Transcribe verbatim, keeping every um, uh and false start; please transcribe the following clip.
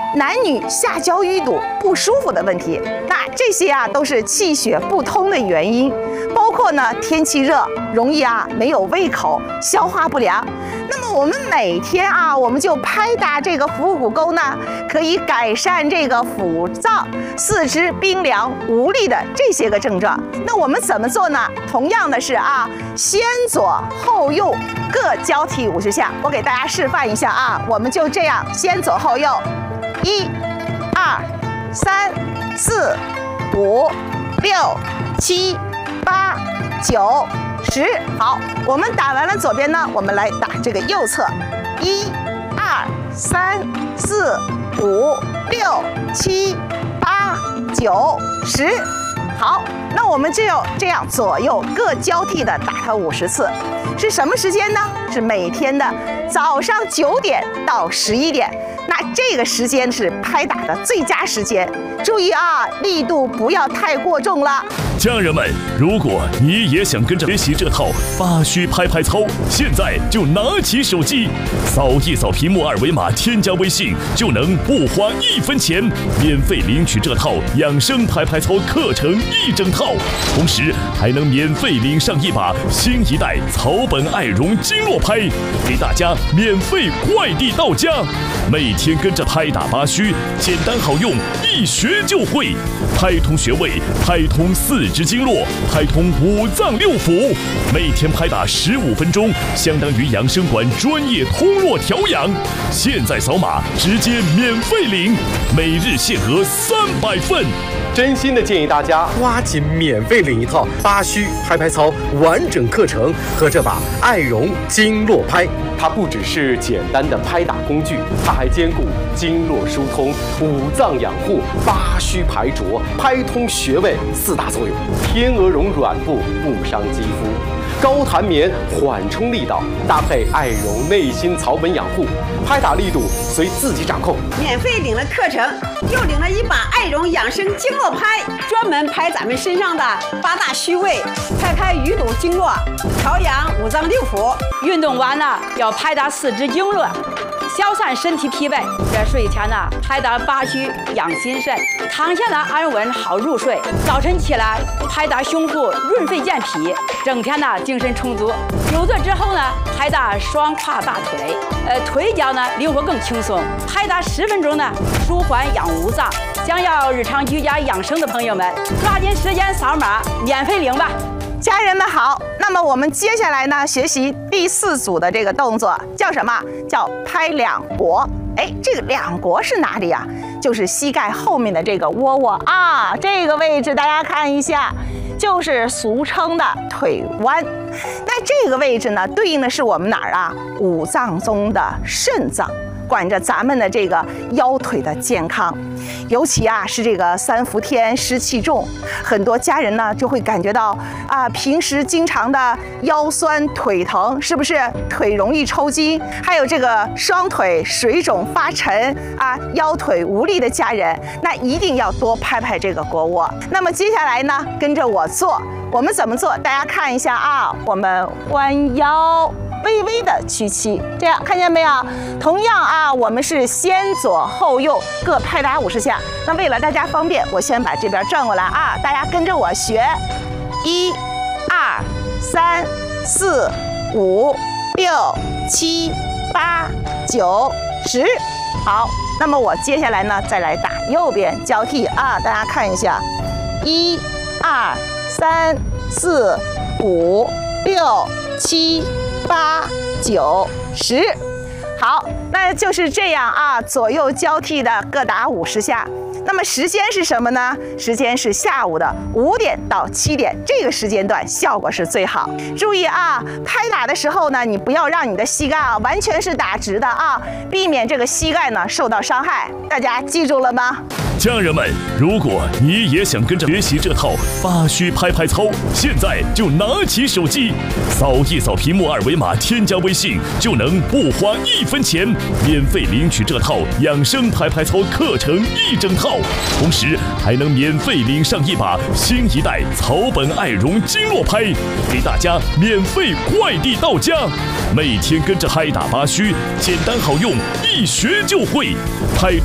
男女下焦淤堵不舒服的问题。那这些啊都是气血不通的原因，包括呢天气热容易啊没有胃口，消化不良。那么我们每天啊我们就拍打这个腹股沟呢，可以改善这个腹胀、四肢冰凉无力的这些个症状。那我们怎么做呢？同样的是啊，先左后右各交替五十下。我给大家示范一下啊，我们就这样先左后右，一、二、三、四、五、六、七、八、九、十。好，我们打完了左边呢，我们来打这个右侧，一、二、三、四、五、六、七、八、九、十。好，那我们只有这样左右各交替的打它五十次，是什么时间呢？是每天的早上九点到十一点。那这个时间是拍打的最佳时间，注意啊，力度不要太过重了。 家人们，如果你也想跟着学习这套八虚拍拍操，现在就拿起手机，扫一扫屏幕二维码，添加微信，就能不花一分钱，免费领取这套养生拍拍操课程一整套，同时还能免费领上一把新一代草本爱绒经络拍，给大家免费快递到家。每天跟着拍打八虚，简单好用，一学就会，拍通穴位，拍通四肢经络，拍通五脏六腑。每天拍打十五分钟，相当于养生馆专业通络调养。现在扫码直接免费领，每日限额三百份。 真心的建议大家抓紧免费领一套八虚拍拍操完整课程和这把爱绒经络拍。它不只是简单的拍打工具，它还兼顾经络疏通、五脏养护、八虚排浊、拍通穴位四大作用。天鹅绒软布不伤肌肤，高弹棉缓冲力道，搭配爱绒内心草本养护，拍打力度随自己掌控。 免费领了课程，又领了一把爱绒养生经络拍，专门拍咱们身上的八大虚位，拍开淤堵经络，调养五脏六腑。 运动完了要拍打四肢经络，消散身体疲惫。在睡前呢，拍打八虚养心肾，躺下呢安稳好入睡。早晨起来拍打胸腹润肺健脾，整天呢精神充足。久坐之后呢，拍打双胯大腿，呃腿脚呢灵活更轻松。拍打十分钟呢，舒缓养五脏。想要日常居家养生的朋友们，抓紧时间扫码免费领吧。 家人们好，那么我们接下来呢，学习第四组的这个动作叫什么？叫拍两国。哎，这个两国是哪里啊？就是膝盖后面的这个窝窝啊，这个位置大家看一下，就是俗称的腿弯。那这个位置呢，对应的是我们哪儿啊？五脏中的肾脏，管着咱们的这个腰腿的健康。尤其啊是这个三伏天湿气重，很多家人呢就会感觉到啊，平时经常的腰酸腿疼，是不是腿容易抽筋？还有这个双腿水肿发沉啊，腰腿无力的家人，那一定要多拍拍这个腘窝。那么接下来呢，跟着我做，我们怎么做？大家看一下啊，我们弯腰。微微的屈膝，这样看见没有？同样啊，我们是先左后右各拍打五十下。那为了大家方便，我先把这边转过来啊，大家跟着我学，一、二、三、四、五、六、七、八、九、十。好，那么我接下来呢，再来打右边交替啊，大家看一下，一、二、三、四、五、六、七。八九十，好，那就是这样啊，左右交替的各打五十下。那么时间是什么呢？时间是下午的五点到七点，这个时间段效果是最好。注意啊，拍打的时候呢，你不要让你的膝盖啊完全是打直的啊，避免这个膝盖呢受到伤害。大家记住了吗？ 家人们，如果你也想跟着学习这套八虚拍拍操，现在就拿起手机，扫一扫屏幕二维码，添加微信，就能不花一分钱，免费领取这套养生拍拍操课程一整套，同时还能免费领上一把新一代草本爱绒经络拍，给大家免费快递到家。每天跟着拍打八虚，简单好用，一学就会，拍